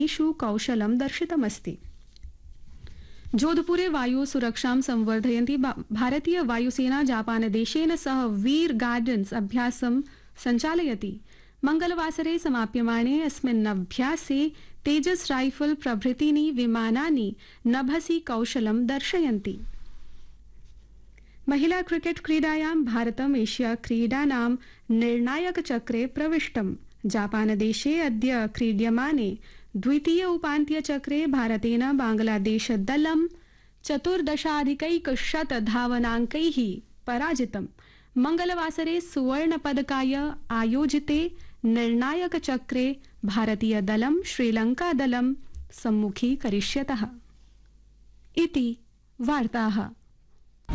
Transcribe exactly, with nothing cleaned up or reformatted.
षु कौशलं दर्शितमस्ति। जोधपुरे वायु सुरक्षां संवर्धयन्ती भारतीय वायुसेना जापानदेशेन सह वीर गार्डन्स अभ्यासं सञ्चालयति। मंगलवासरे समाप्यमाणे अस्मिन् अभ्यासे तेजस राइफल प्रभृतीनि विमानानि नभसि कौशलं दर्शयन्ति। महिला क्रिकेट क्रीडायां भारतम् एशिया क्रीडानां निर्णायक चक्रे प्रविष्टम्। जापानदेशे अद्य क्रीड्यमाने द्वितीय उपान्त्य चक्रे भारतेन बांग्लादेश दलं चतुर्दशाधिकैकशत धावनाङ्कैः पराजितम्। मंगलवासरे सुवर्ण पदकाय आयोजिते निर्णायक चक्रे भारतीय दलं श्रीलंका दलं सम्मुखीकरिष्यतः। इति वार्ताः।